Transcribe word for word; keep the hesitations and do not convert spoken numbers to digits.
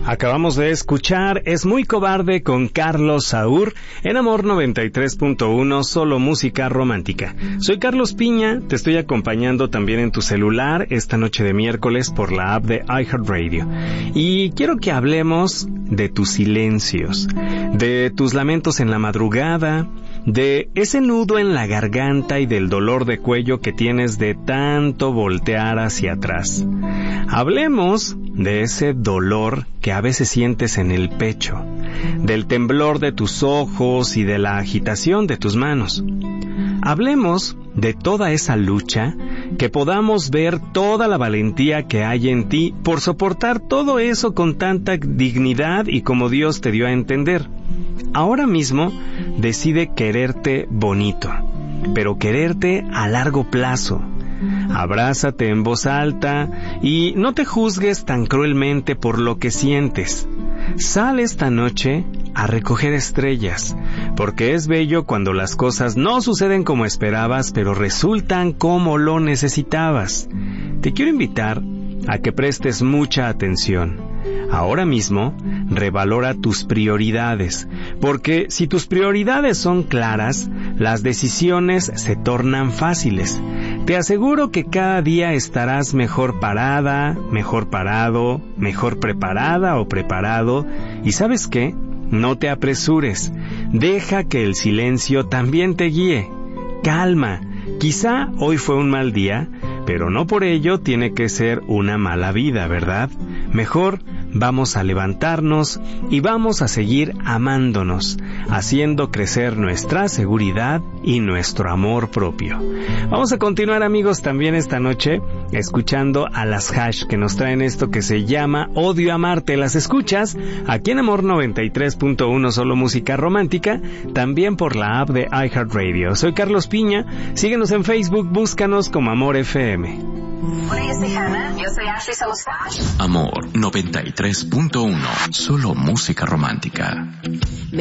Acabamos de escuchar Es muy cobarde con Carlos Saúr en Amor noventa y tres punto uno, solo música romántica. Soy Carlos Piña, te estoy acompañando también en tu celular esta noche de miércoles por la app de iHeartRadio. Y quiero que hablemos de tus silencios, de tus lamentos en la madrugada, de ese nudo en la garganta y del dolor de cuello que tienes de tanto voltear hacia atrás. Hablemos de ese dolor que a veces sientes en el pecho, del temblor de tus ojos y de la agitación de tus manos. Hablemos de toda esa lucha, que podamos ver toda la valentía que hay en ti por soportar todo eso con tanta dignidad y como Dios te dio a entender. Ahora mismo decide quererte bonito, pero quererte a largo plazo. Abrázate en voz alta y no te juzgues tan cruelmente por lo que sientes. Sal esta noche a recoger estrellas, porque es bello cuando las cosas no suceden como esperabas, pero resultan como lo necesitabas. Te quiero invitar a que prestes mucha atención. Ahora mismo, revalora tus prioridades, porque si tus prioridades son claras, las decisiones se tornan fáciles. Te aseguro que cada día estarás mejor parada, mejor parado, mejor preparada o preparado, y ¿sabes qué? No te apresures, deja que el silencio también te guíe. Calma, quizá hoy fue un mal día, pero no por ello tiene que ser una mala vida, ¿verdad? Mejor vamos a levantarnos y vamos a seguir amándonos, haciendo crecer nuestra seguridad y nuestro amor propio. Vamos a continuar, amigos, también esta noche escuchando a las Hash, que nos traen esto que se llama Odio Amarte. Las escuchas aquí en Amor noventa y tres punto uno, solo música romántica, también por la app de iHeartRadio. Soy Carlos Piña, síguenos en Facebook, búscanos como Amor F M. Hola, yo soy Hannah. Yo soy Ashley, somos Hash. Amor noventa y tres punto uno, solo música romántica.